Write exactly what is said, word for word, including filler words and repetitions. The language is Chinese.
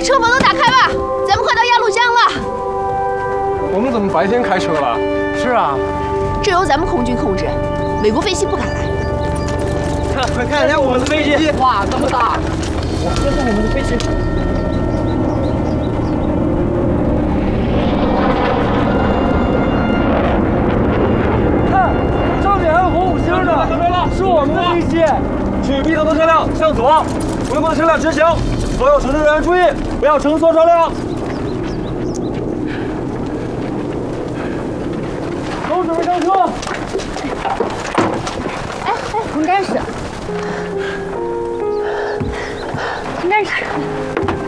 车门都打开吧，咱们快到鸭绿江了。 我们怎么白天开车了？ 是啊， 这由咱们空军控制，美国飞机不敢来。 看，快看一下我们的飞机！哇，这么大！哇，这是我们的飞机。 是我们的飞机，去 B 头的车辆向左，回国的车辆直行，所有乘车人员注意，不要乘坐车辆。